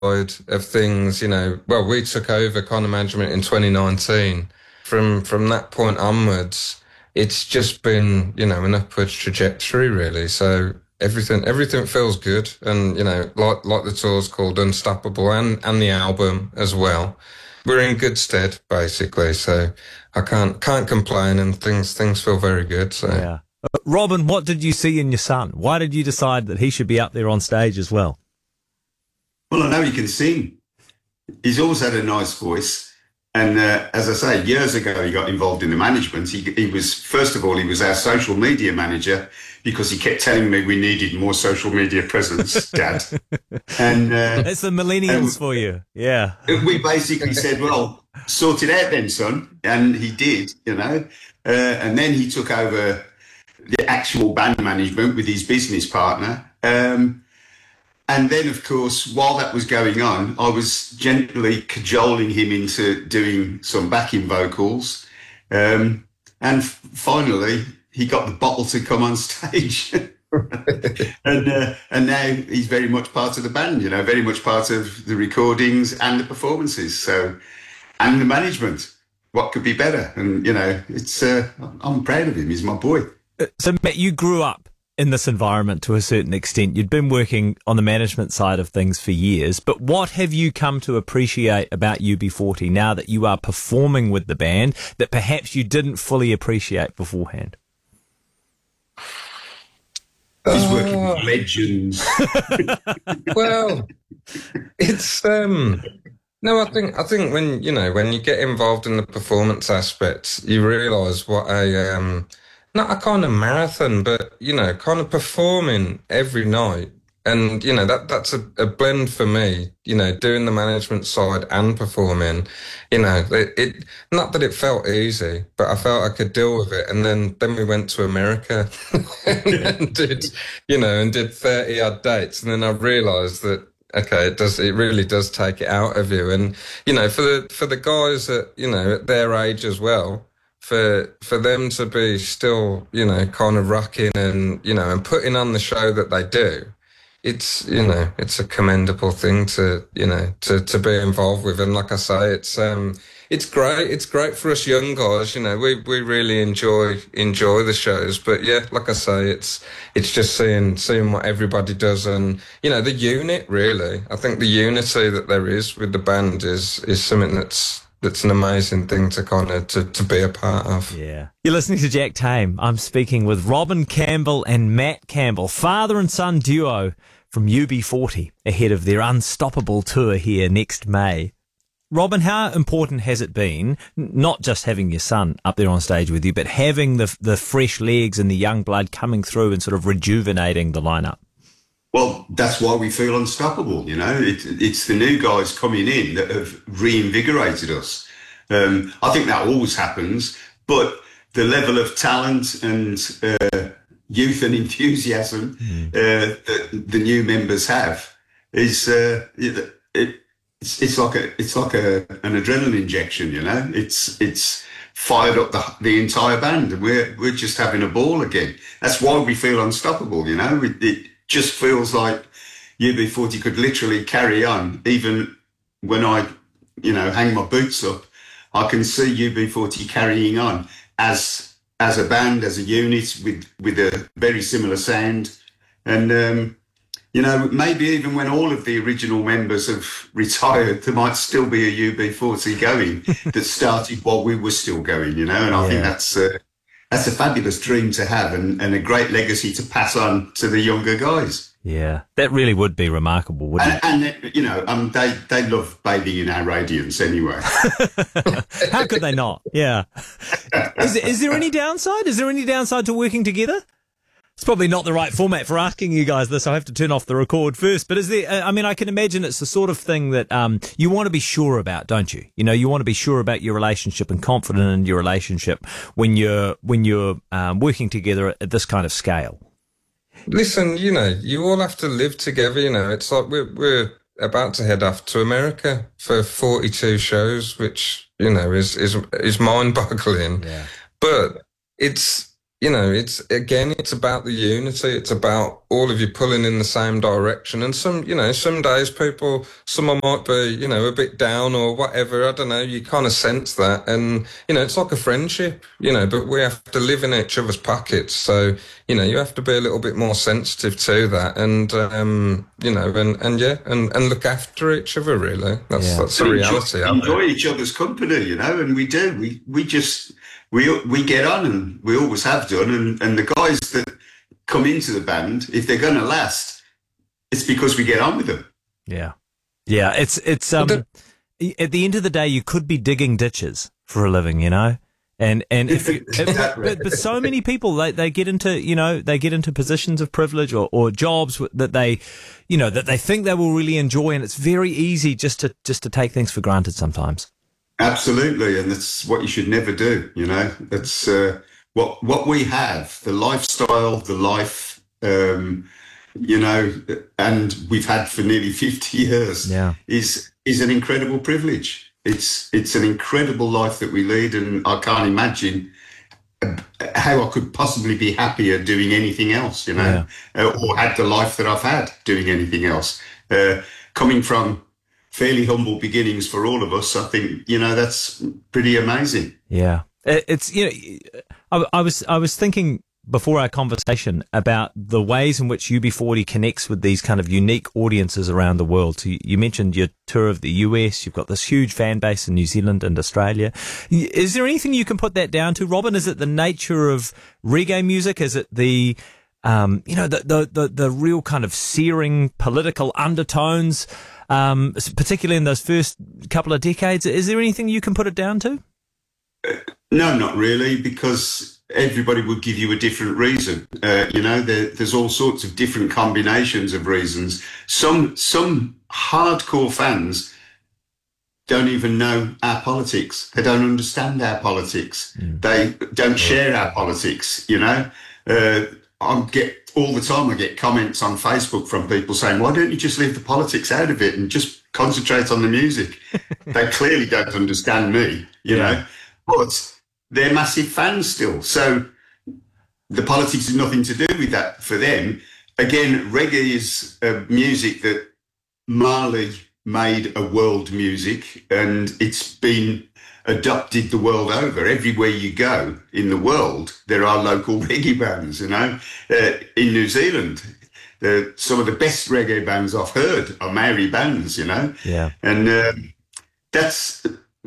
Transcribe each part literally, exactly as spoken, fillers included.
of things, you know, well, we took over kind of management in twenty nineteen. From from that point onwards, it's just been, you know, an upward trajectory, really. So everything everything feels good, and you know, like like the tour's called Unstoppable, and and the album as well. We're in good stead, basically. So I can't can't complain, and things things feel very good. So yeah, uh, Robin, what did you see in your son? Why did you decide that he should be up there on stage as well? Well, I know he can sing. He's always had a nice voice. And uh, as I say, years ago, he got involved in the management. He, he was, first of all, he was our social media manager because he kept telling me we needed more social media presence, Dad. And uh, that's the millennials for you. Yeah. We basically said, well, sort it out then, son. And he did, you know. Uh, and then he took over the actual band management with his business partner. Um, And then, of course, while that was going on, I was gently cajoling him into doing some backing vocals. Um, and f- finally, he got the bottle to come on stage. and uh, and now he's very much part of the band, you know, very much part of the recordings and the performances. So, and the management. What could be better? And, you know, it's uh, I'm proud of him. He's my boy. So, Matt, you grew up in this environment to a certain extent. You'd been working on the management side of things for years, but what have you come to appreciate about U B forty now that you are performing with the band that perhaps you didn't fully appreciate beforehand? He's working with legends. Well, it's um no, I think I think when you know when you get involved in the performance aspects, you realise what a um not a kind of marathon, but, you know, kind of performing every night. And, you know, that that's a, a blend for me, you know, doing the management side and performing, you know, it, it not that it felt easy, but I felt I could deal with it. And then, then we went to America and did, you know, and did thirty odd dates. And then I realised that, okay, it does, it really does take it out of you. And, you know, for the, for the guys at, you know, at their age as well, for for them to be still, you know, kind of rocking and, you know, and putting on the show that they do, it's, you know, it's a commendable thing to, you know, to, to be involved with. And like I say, it's um it's great. It's great for us young guys, you know, we, we really enjoy enjoy the shows. But yeah, like I say, it's it's just seeing seeing what everybody does, and, you know, the unit really. I think the unity that there is with the band is is something that's That's an amazing thing to kind of to, to be a part of. Yeah. You're listening to Jack Tame. I'm speaking with Robin Campbell and Matt Campbell, father and son duo from U B forty, ahead of their Unstoppable tour here next May. Robin, how important has it been, not just having your son up there on stage with you, but having the the fresh legs and the young blood coming through and sort of rejuvenating the lineup? Well, that's why we feel unstoppable, you know. It, it's the new guys coming in that have reinvigorated us. Um, I think that always happens, but the level of talent and uh, youth and enthusiasm mm. uh, that the new members have is uh, it, it, it's, it's like a it's like a an adrenaline injection, you know. It's it's fired up the the entire band, and we're we're just having a ball again. That's why we feel unstoppable, you know. It, it, just feels like U B forty could literally carry on. Even when I, you know, hang my boots up, I can see U B forty carrying on as as a band, as a unit with with a very similar sound. And, um, you know, maybe even when all of the original members have retired, there might still be a U B forty going that started while we were still going, you know. And I yeah. think that's... Uh, That's a fabulous dream to have, and, and a great legacy to pass on to the younger guys. Yeah, that really would be remarkable, wouldn't and, it? And, you know, um, they, they love bathing in our radiance anyway. How could they not? Yeah. Is, is there any downside? Is there any downside to working together? It's probably not the right format for asking you guys this. I have to turn off the record first. But is there, I mean, I can imagine it's the sort of thing that um, you want to be sure about, don't you? You know, you want to be sure about your relationship and confident in your relationship when you're, when you're um, working together at this kind of scale. Listen, you know, you all have to live together, you know. It's like we're, we're about to head off to America for forty-two shows, which, you know, is, is, is mind-boggling. Yeah. But it's, you know, it's, again, it's about the unity. It's about all of you pulling in the same direction. And some, you know, some days people, someone might be, you know, a bit down or whatever. I don't know. You kind of sense that. And, you know, it's like a friendship, you know, but we have to live in each other's pockets. So, you know, you have to be a little bit more sensitive to that and, um, you know, and, and yeah, and, and look after each other, really. That's, yeah. that's the reality. Enjoy, enjoy each other's company, you know, and we do. We, we just... We we get on, and we always have done, and, and the guys that come into the band, if they're going to last, it's because we get on with them. Yeah. Yeah, it's, it's um the, at the end of the day, you could be digging ditches for a living, you know? And and if you, if, but, but so many people, they, they get into, you know, they get into positions of privilege or, or jobs that they, you know, that they think they will really enjoy, and it's very easy just to just to take things for granted sometimes. Absolutely, and that's what you should never do, you know. That's uh, what what we have, the lifestyle, the life, um, you know, and we've had for nearly fifty years, yeah. is is an incredible privilege. It's it's an incredible life that we lead, and I can't imagine how I could possibly be happier doing anything else, you know, yeah. uh, or had the life that I've had doing anything else. Uh, coming from fairly humble beginnings for all of us, I think, you know, that's pretty amazing. Yeah. It's, you know, I, I was, I was thinking before our conversation about the ways in which U B forty connects with these kind of unique audiences around the world. So you, you mentioned your tour of the U S, you've got this huge fan base in New Zealand and Australia. Is there anything you can put that down to, Robin? Is it the nature of reggae music? Is it the, um, you know, the, the, the, the real kind of searing political undertones? Um, particularly in those first couple of decades, is there anything you can put it down to? No, not really, because everybody would give you a different reason. Uh, you know, there, there's all sorts of different combinations of reasons. Some some hardcore fans don't even know our politics. They don't understand our politics. Mm. They don't share our politics, you know. Uh, I get all the time, I get comments on Facebook from people saying, why don't you just leave the politics out of it and just concentrate on the music? They clearly don't understand me, you yeah. know, but they're massive fans still. So the politics has nothing to do with that for them. Again, reggae is a music that Marley made a world music, and it's been adopted the world over. Everywhere you go in the world, there are local reggae bands, you know. Uh, in New Zealand, the, some of the best reggae bands I've heard are Maori bands, you know. Yeah. And um, that's...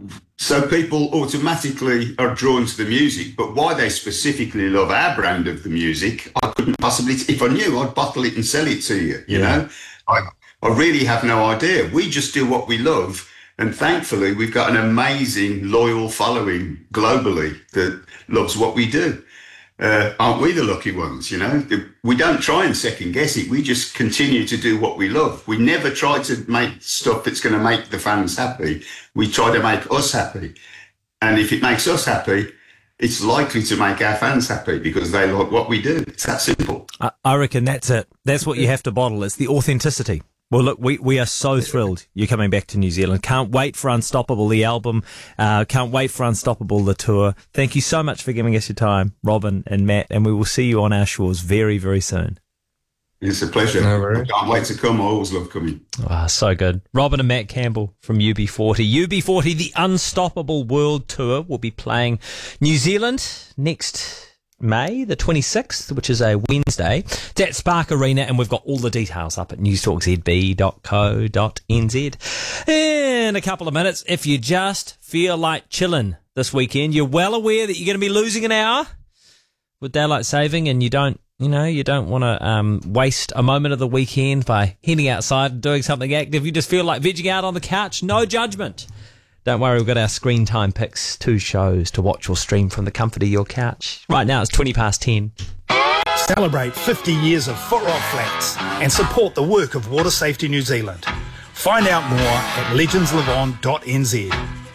So people automatically are drawn to the music, but why they specifically love our brand of the music, I couldn't possibly... If I knew, I'd bottle it and sell it to you, you yeah. know. I, I really have no idea. We just do what we love. And thankfully, we've got an amazing, loyal following globally that loves what we do. Uh, aren't we the lucky ones, you know? We don't try and second guess it. We just continue to do what we love. We never try to make stuff that's going to make the fans happy. We try to make us happy. And if it makes us happy, it's likely to make our fans happy because they like what we do. It's that simple. I, I reckon that's it. That's what you have to bottle. It's the authenticity. Well, look, we, we are so thrilled you're coming back to New Zealand. Can't wait for Unstoppable, the album. Uh, can't wait for Unstoppable, the tour. Thank you so much for giving us your time, Robin and Matt, and we will see you on our shores very, very soon. It's a pleasure. No I can't wait to come. I always love coming. Ah, oh, so good. Robin and Matt Campbell from U B forty. U B forty, the Unstoppable World Tour, will be playing New Zealand next May the twenty-sixth, which is a Wednesday. It's at Spark Arena, and we've got all the details up at newstalk z b dot co dot n z. In a couple of minutes, if you just feel like chilling this weekend, you're well aware that you're going to be losing an hour with daylight saving, and you don't, you know, you don't want to um, waste a moment of the weekend by heading outside and doing something active. You just feel like vegging out on the couch. No judgment. Don't worry, we've got our screen time picks, two shows to watch or stream from the comfort of your couch. Right now, it's twenty past ten. Celebrate fifty years of Foot Rock Flats and support the work of Water Safety New Zealand. Find out more at legends live on dot n z.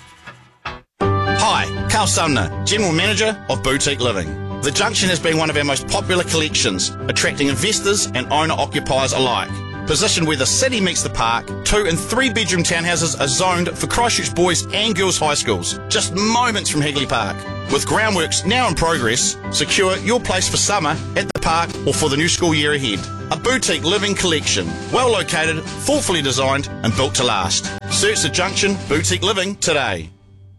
Hi, Carl Sumner, General Manager of Boutique Living. The Junction has been one of our most popular collections, attracting investors and owner-occupiers alike. Positioned where the city meets the park, two and three bedroom townhouses are zoned for Christchurch boys and girls high schools, just moments from Hagley Park. With groundworks now in progress, secure your place for summer at the park or for the new school year ahead. A boutique living collection, well located, thoughtfully designed and built to last. Search the Junction Boutique Living today.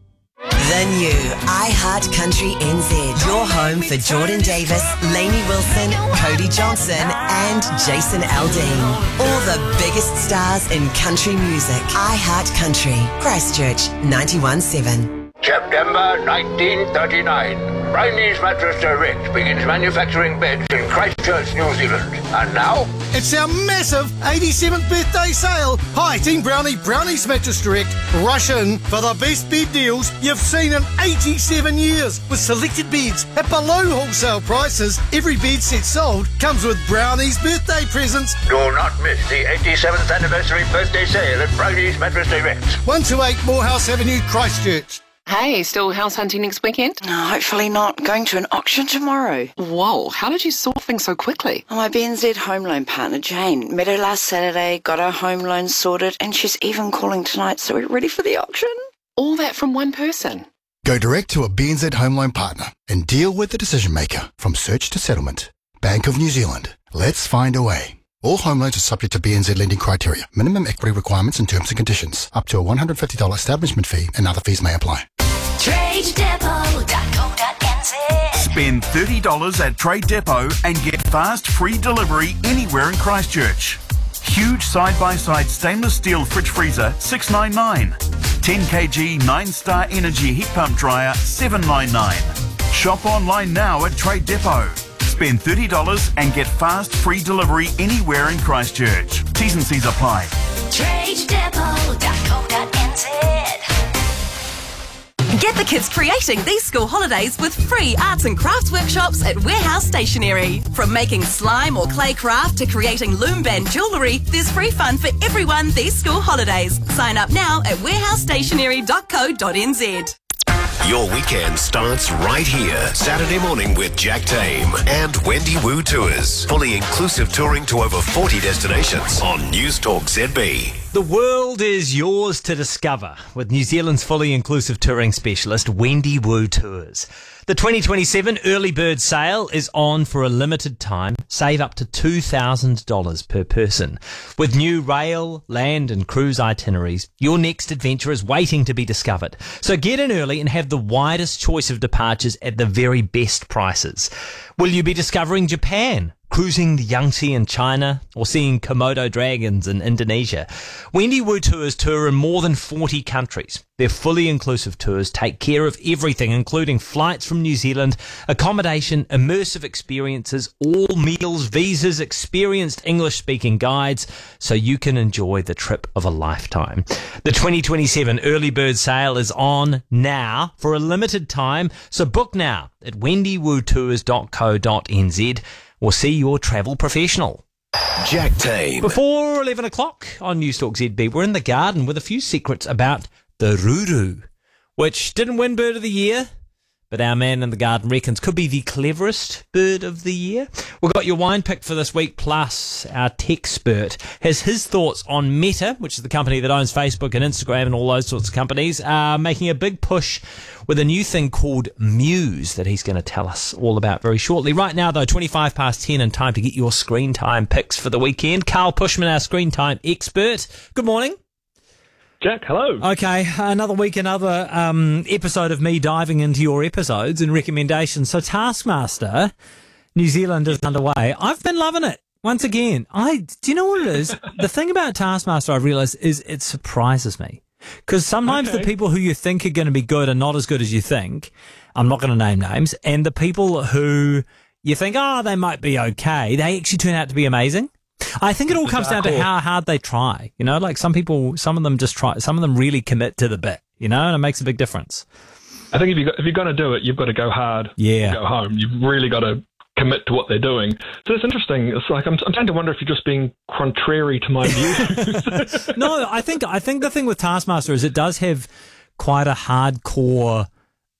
The new iHeart Country N Z. Your home for Jordan Davis, Lainey Wilson, Cody Johnson and Jason Aldean. All the biggest stars in country music. iHeart Country. Christchurch ninety-one seven. September nineteen thirty-nine. Brownie's Mattress Direct begins manufacturing beds in Christchurch, New Zealand. And now, it's our massive eighty-seventh birthday sale. Hi, Team Brownie, Brownie's Mattress Direct. Rush in for the best bed deals you've seen in eighty-seven years. With selected beds at below wholesale prices, every bed set sold comes with Brownie's birthday presents. Do not miss the eighty-seventh anniversary birthday sale at Brownie's Mattress Direct. one two eight Morehouse Avenue, Christchurch. Hey, still house hunting next weekend? No, hopefully not. Going to an auction tomorrow. Whoa, how did you sort things so quickly? My B N Z home loan partner, Jane, met her last Saturday, got her home loan sorted, and she's even calling tonight, so we're ready for the auction. All that from one person? Go direct to a B N Z home loan partner and deal with the decision maker from search to settlement. Bank of New Zealand. Let's find a way. All home loans are subject to B N Z lending criteria, minimum equity requirements and terms and conditions. Up to a one hundred fifty dollars establishment fee and other fees may apply. trade depot dot co dot n z. Spend thirty dollars at Trade Depot and get fast free delivery anywhere in Christchurch. Huge side-by-side stainless steel fridge freezer, six ninety-nine. ten kilogram nine star Energy heat pump dryer, seven ninety-nine. Shop online now at Trade Depot. Spend thirty dollars and get fast free delivery anywhere in Christchurch. T's and C's apply. trade depot dot co dot n z. Get the kids creating these school holidays with free arts and crafts workshops at Warehouse Stationery. From making slime or clay craft to creating loom band jewellery, there's free fun for everyone these school holidays. Sign up now at warehouse stationery dot co dot n z. Your weekend starts right here. Saturday morning with Jack Tame and Wendy Wu Tours. Fully inclusive touring to over forty destinations on News Talk Z B. The world is yours to discover with New Zealand's fully inclusive touring specialist, Wendy Wu Tours. The twenty twenty-seven early bird sale is on for a limited time. Save up to two thousand dollars per person. With new rail, land and cruise itineraries, your next adventure is waiting to be discovered. So get in early and have the widest choice of departures at the very best prices. Will you be discovering Japan, cruising the Yangtze in China, or seeing Komodo dragons in Indonesia? Wendy Wu Tours tour in more than forty countries. Their fully inclusive tours take care of everything, including flights from New Zealand, accommodation, immersive experiences, all meals, visas, experienced English-speaking guides, so you can enjoy the trip of a lifetime. The twenty twenty-seven early bird sale is on now for a limited time, so book now at wendy wu tours dot co dot n z or see your travel professional. Jack Tame. Before eleven o'clock on News Talk Z B, we're in the garden with a few secrets about the ruru, which didn't win Bird of the Year, but our man in the garden reckons could be the cleverest bird of the year. We've got your wine pick for this week, plus our techspert has his thoughts on Meta, which is the company that owns Facebook and Instagram and all those sorts of companies, uh, making a big push with a new thing called Muse that he's going to tell us all about very shortly. Right now, though, twenty-five past ten and time to get your screen time picks for the weekend. Carl Pushman, our screen time expert. Good morning. Jack, hello. Okay, another week, another um, episode of me diving into your episodes and recommendations. So Taskmaster, New Zealand is underway. I've been loving it. Once again, I do you know what it is? The thing about Taskmaster I've realised is it surprises me. Because sometimes okay. the people who you think are going to be good are not as good as you think. I'm not going to name names. And the people who you think, oh, they might be okay, they actually turn out to be amazing. I think it all comes down to how hard they try. You know, like some people, some of them just try, some of them really commit to the bit, you know, and it makes a big difference. I think if, you, if you're going to do it, you've got to go hard. Yeah. Go home. You've really got to commit to what they're doing. So it's interesting. It's like, I'm, I'm trying to wonder if you're just being contrary to my views. No, I think, I think the thing with Taskmaster is it does have quite a hardcore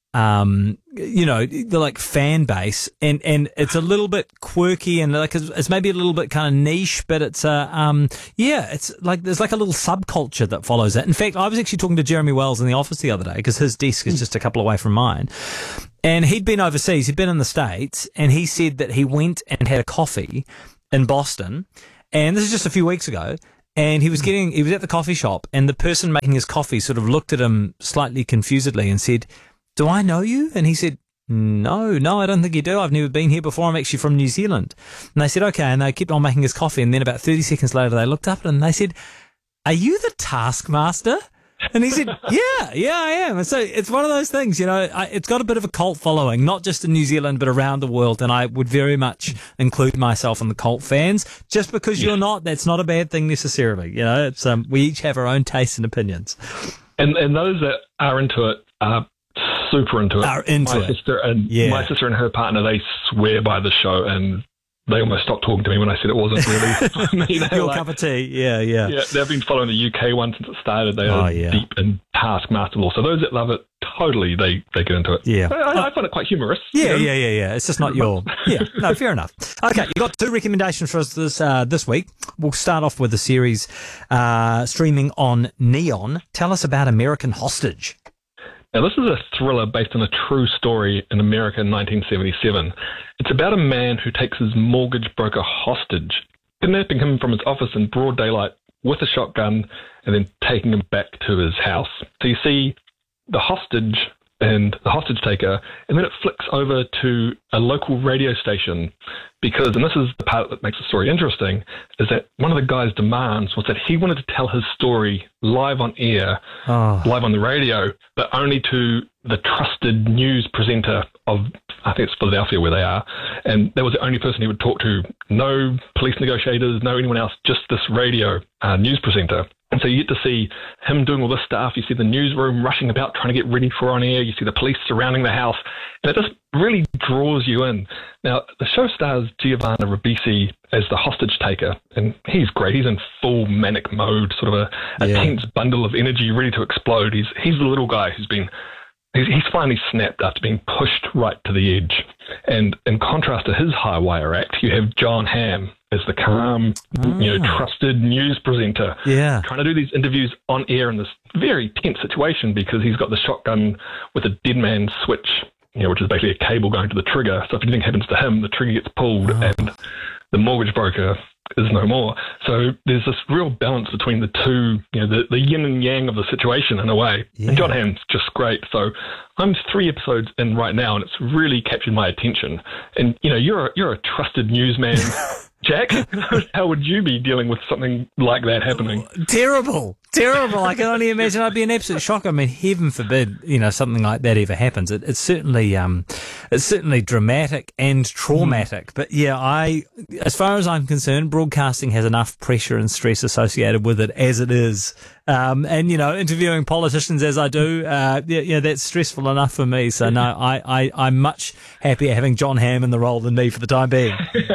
um, you know, the like fan base, and, and it's a little bit quirky and like it's, it's maybe a little bit kind of niche, but it's a um, yeah, it's like there's like a little subculture that follows it. In fact, I was actually talking to Jeremy Wells in the office the other day because his desk is just a couple away from mine, and he'd been overseas, he'd been in the States, and he said that he went and had a coffee in Boston, and this is just a few weeks ago. And he was getting, he was at the coffee shop, and the person making his coffee sort of looked at him slightly confusedly and said, "Do I know you?" And he said, no, no, I don't think you do. I've never been here before. I'm actually from New Zealand. And they said, okay. And they kept on making his coffee. And then about thirty seconds later, they looked up at him and they said, "Are you the Taskmaster?" And he said, yeah, yeah, I am. And so it's one of those things, you know, I, it's got a bit of a cult following, not just in New Zealand, but around the world. And I would very much include myself in the cult fans. Just because you're not, that's not a bad thing necessarily. You know, it's um, we each have our own tastes and opinions. And and those that are into it are super into it. Are into my it. Sister and Yeah. my sister and her partner, they swear by the show, and they almost stopped talking to me when I said it wasn't really for me. They Your were like, cup of tea. Yeah, yeah. yeah, they've been following the U K one since it started. They Oh, are yeah. deep in Taskmaster law. So those that love it, totally, they, they get into it. Yeah. I, I, I find it quite humorous. Yeah, you know? yeah, yeah, yeah. It's just not your. Yeah, no, fair enough. Okay, you got two recommendations for us this uh, this week. We'll start off with the series uh, streaming on Neon. Tell us about American Hostage. Now, this is a thriller based on a true story in America in nineteen seventy-seven. It's about a man who takes his mortgage broker hostage, kidnapping him from his office in broad daylight with a shotgun and then taking him back to his house. So you see the hostage and the hostage taker, and then it flicks over to a local radio station because, and this is the part that makes the story interesting, is that one of the guy's demands was that he wanted to tell his story live on air, Oh. live on the radio, but only to the trusted news presenter of, I think it's Philadelphia where they are, and that was the only person he would talk to. No police negotiators, no anyone else, just this radio uh, news presenter. And so you get to see him doing all this stuff. You see the newsroom rushing about trying to get ready for on air. You see the police surrounding the house. And it just really draws you in. Now, the show stars Giovanni Ribisi as the hostage taker. And he's great. He's in full manic mode, sort of a, a Yeah. tense bundle of energy ready to explode. He's, he's the little guy who's been... He's, he's finally snapped after being pushed right to the edge. And in contrast to his high wire act, you have John Hamm as the calm, you know, trusted news presenter. Yeah. Trying to do these interviews on air in this very tense situation because he's got the shotgun with a dead man switch, you know, which is basically a cable going to the trigger. So if anything happens to him, the trigger gets pulled and the mortgage broker is no more. So there's this real balance between the two, you know, the, the yin and yang of the situation in a way. Yeah. And John Hamm's just great. So I'm three episodes in right now, and it's really captured my attention. And you know, you're a, you're a trusted newsman, Jack. How would you be dealing with something like that happening? Terrible, terrible. I can only imagine. I'd be an absolute shock. I mean, heaven forbid, you know, something like that ever happens. It, it's certainly, um, it's certainly dramatic and traumatic. But yeah, I, as far as I'm concerned, broadcasting has enough pressure and stress associated with it as it is. Um, and you know, interviewing politicians as I do, uh, yeah, yeah, that's stressful enough for me. So no, I, I, I'm much happier having John Hamm in the role than me for the time being.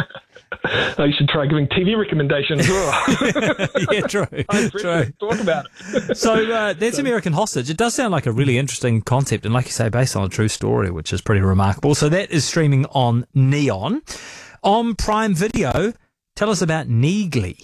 Oh, you should try giving T V recommendations. Yeah, true. I'm True. true. Talk about it. So uh, that's American Hostage. It does sound like a really interesting concept, and like you say, based on a true story, which is pretty remarkable. So that is streaming on Neon. On Prime Video, tell us about Neegly.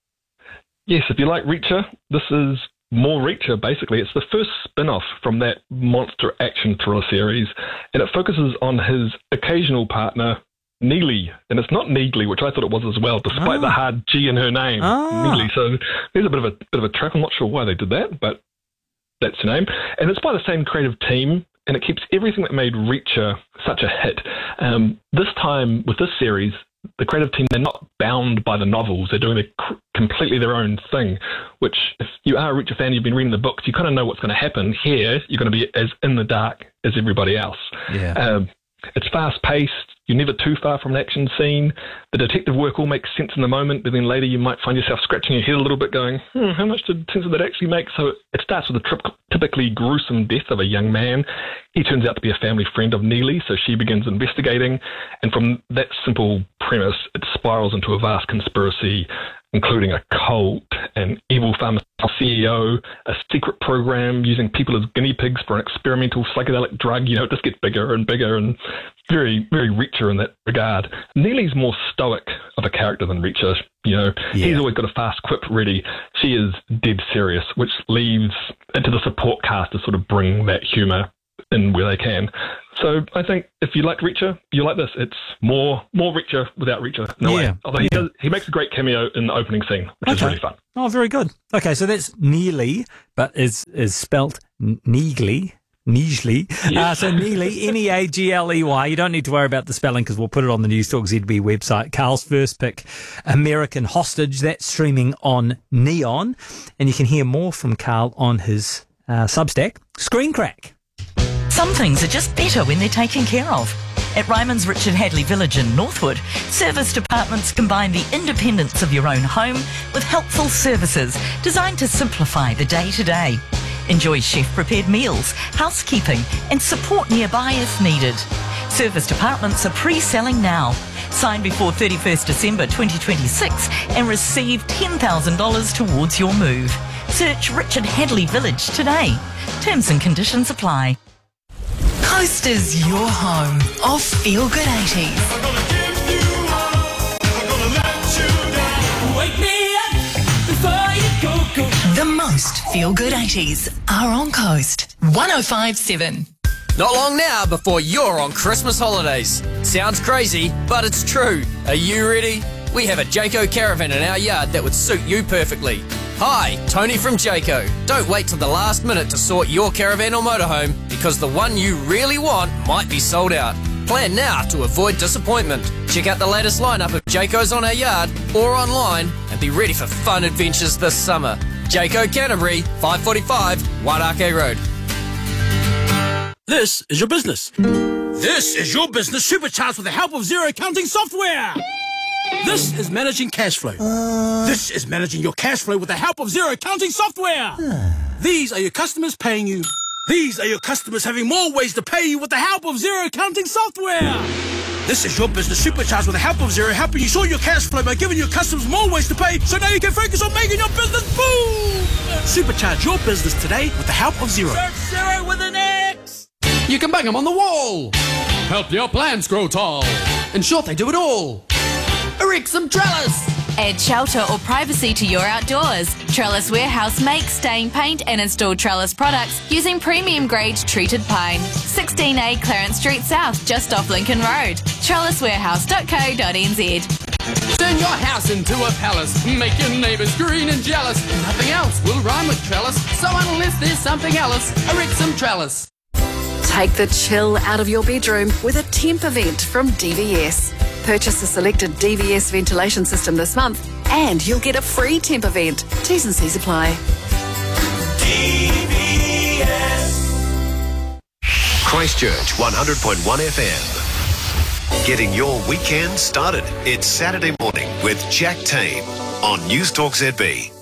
Yes, if you like Reacher, this is more Reacher, basically. It's the first spin-off from that monster action thriller series, and it focuses on his occasional partner, Neely. And it's not Neegly, which I thought it was as well, despite Ah. the hard G in her name, Ah. Neely. So there's a bit of a bit of a track. I'm not sure why they did that, but that's the name. And it's by the same creative team, and it keeps everything that made Reacher such a hit. Um, this time, with this series, the creative team, they're not bound by the novels. They're doing a, completely their own thing, which if you are a Reacher fan, you've been reading the books, you kind of know what's going to happen. Here, you're going to be as in the dark as everybody else. Yeah. Um, it's fast-paced. You're never too far from an action scene. The detective work all makes sense in the moment, but then later you might find yourself scratching your head a little bit going, hmm, how much did, sense did that actually make? So it starts with a trip, typically gruesome death of a young man. He turns out to be a family friend of Neely, so she begins investigating. And from that simple premise, it spirals into a vast conspiracy. including a cult, an evil pharmaceutical C E O, a secret program using people as guinea pigs for an experimental psychedelic drug. You know, it just gets bigger and bigger and very, very Reacher in that regard. Neely's more stoic of a character than Reacher. You know, Yeah. he's always got a fast quip ready. She is dead serious, which leaves it to the support cast to sort of bring that humour in where they can. So I think if you like Reacher, you like this. It's more more Reacher without Reacher. No Yeah, way. Although he, yeah. does, he makes a great cameo in the opening scene, which is Okay. really fun. Oh, very good. Okay, so that's Neely, but is is spelt Neagley. Neagley. Uh, so Neely, N E A G L E Y. You don't need to worry about the spelling because we'll put it on the News Talk Z B website. Carl's first pick, American Hostage. That's streaming on Neon. And you can hear more from Carl on his uh, Substack, Screen Crack. Some things are just better when they're taken care of. At Ryman's Richard Hadley Village in Northwood, service departments combine the independence of your own home with helpful services designed to simplify the day-to-day. Enjoy chef-prepared meals, housekeeping and support nearby if needed. Service departments are pre-selling now. Sign before thirty-first December twenty twenty-six and receive ten thousand dollars towards your move. Search Richard Hadley Village today. Terms and conditions apply. Coast is your home of Feel Good eighties. Wake me up before you go, go. The most Feel Good eighties are on Coast one oh five point seven. Not long now before you're on Christmas holidays. Sounds crazy, but it's true. Are you ready? We have a Jayco caravan in our yard that would suit you perfectly. Hi, Tony from Jayco. Don't wait till the last minute to sort your caravan or motorhome because the one you really want might be sold out. Plan now to avoid disappointment. Check out the latest lineup of Jaycos on our yard or online and be ready for fun adventures this summer. Jayco Canterbury, five forty-five Wairakei Road. This is your business. This is your business supercharged with the help of Zero Accounting software. This is managing cash flow. This is managing your cash flow with the help of Zero Accounting software. These are your customers paying you. These are your customers having more ways to pay you with the help of Zero Accounting software. This is your business supercharged with the help of Zero, helping you sort your cash flow by giving your customers more ways to pay, so now you can focus on making your business boom. Supercharge your business today with the help of Zero. Search Zero with an X. You can bang them on the wall. Help your plants grow tall. In short, they do it all. Erect some trellis. Add shelter or privacy to your outdoors. Trellis Warehouse makes, stain, paint and install trellis products using premium grade treated pine. sixteen A Clarence Street South, just off Lincoln Road. trellis warehouse dot co dot n z. Turn your house into a palace. Make your neighbors green and jealous. Nothing else will rhyme with trellis. So unless there's something else, erect some trellis. Take the chill out of your bedroom with a temp event from D V S. Purchase a selected D V S ventilation system this month and you'll get a free temp event. T's and C's apply. D V S. Christchurch one hundred point one F M. Getting your weekend started. It's Saturday morning with Jack Tame on News Talk Z B.